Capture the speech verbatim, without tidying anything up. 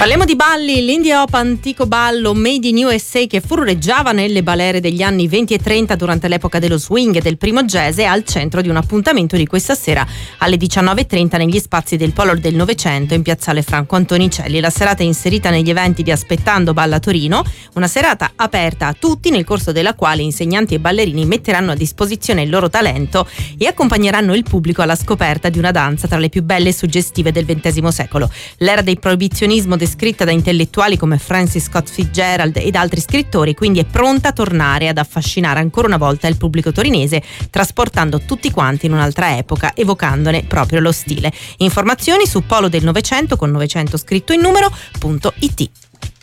Parliamo di balli. Lindy Hop, antico ballo made in U S A che furreggiava nelle balere degli anni venti e trenta durante l'epoca dello swing e del primo jazz, è al centro di un appuntamento di questa sera alle diciannove e trenta negli spazi del Polo del Novecento in piazzale Franco Antonicelli. La serata è inserita negli eventi di Aspettando Balla Torino, una serata aperta a tutti nel corso della quale insegnanti e ballerini metteranno a disposizione il loro talento e accompagneranno il pubblico alla scoperta di una danza tra le più belle e suggestive del ventesimo secolo. L'era del proibizionismo descritta da intellettuali come Francis Scott Fitzgerald ed altri scrittori quindi è pronta a tornare ad affascinare ancora una volta il pubblico torinese, trasportando tutti quanti in un'altra epoca, evocandone proprio lo stile. Informazioni su Polo del Novecento con novecento scritto in numero punto it.